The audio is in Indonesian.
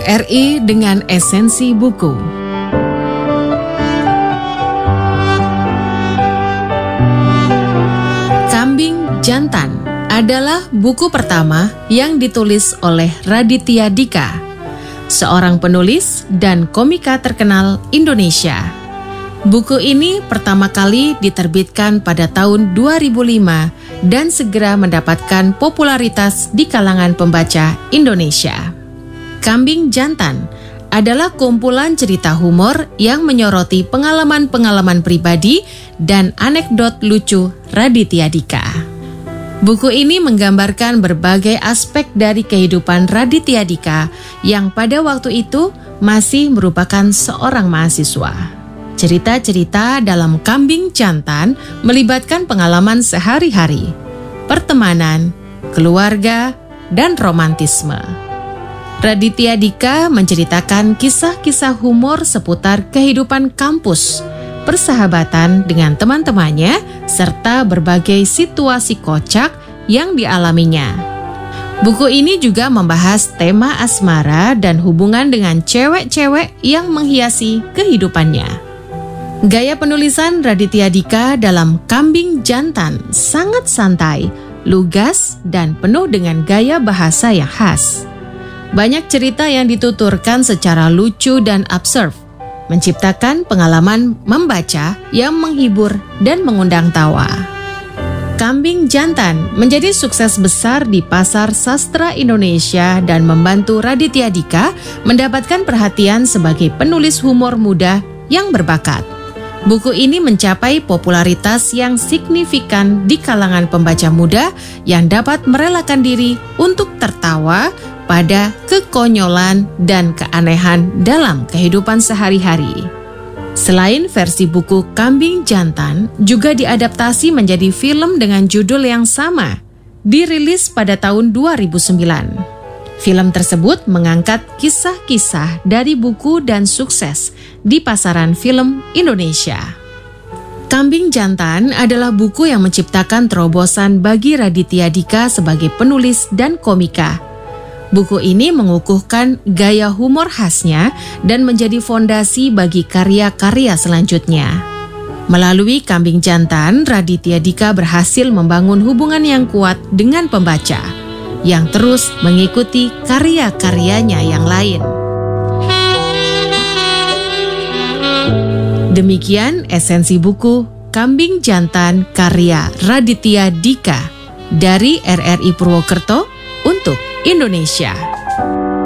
RRI dengan esensi buku. Kambing Jantan adalah buku pertama yang ditulis oleh Raditya Dika, seorang penulis dan komika terkenal Indonesia. Buku ini pertama kali diterbitkan pada tahun 2005 dan segera mendapatkan popularitas di kalangan pembaca Indonesia. Kambing Jantan adalah kumpulan cerita humor yang menyoroti pengalaman-pengalaman pribadi dan anekdot lucu Raditya Dika. Buku ini menggambarkan berbagai aspek dari kehidupan Raditya Dika yang pada waktu itu masih merupakan seorang mahasiswa. Cerita-cerita dalam Kambing Jantan melibatkan pengalaman sehari-hari, pertemanan, keluarga, dan romantisme. Raditya Dika menceritakan kisah-kisah humor seputar kehidupan kampus, persahabatan dengan teman-temannya, serta berbagai situasi kocak yang dialaminya. Buku ini juga membahas tema asmara dan hubungan dengan cewek-cewek yang menghiasi kehidupannya. Gaya penulisan Raditya Dika dalam Kambing Jantan sangat santai, lugas, dan penuh dengan gaya bahasa yang khas. Banyak cerita yang dituturkan secara lucu dan absurd, menciptakan pengalaman membaca yang menghibur dan mengundang tawa. Kambing Jantan menjadi sukses besar di pasar sastra Indonesia dan membantu Raditya Dika mendapatkan perhatian sebagai penulis humor muda yang berbakat. Buku ini mencapai popularitas yang signifikan di kalangan pembaca muda yang dapat merelakan diri untuk tertawa pada kekonyolan dan keanehan dalam kehidupan sehari-hari. Selain versi buku Kambing Jantan, juga diadaptasi menjadi film dengan judul yang sama, dirilis pada tahun 2009. Film tersebut mengangkat kisah-kisah dari buku dan sukses di pasaran film Indonesia. Kambing Jantan adalah buku yang menciptakan terobosan bagi Raditya Dika sebagai penulis dan komika. Buku ini mengukuhkan gaya humor khasnya dan menjadi fondasi bagi karya-karya selanjutnya. Melalui Kambing Jantan, Raditya Dika berhasil membangun hubungan yang kuat dengan pembaca, yang terus mengikuti karya-karyanya yang lain. Demikian esensi buku Kambing Jantan karya Raditya Dika dari RRI Purwokerto untuk Indonesia.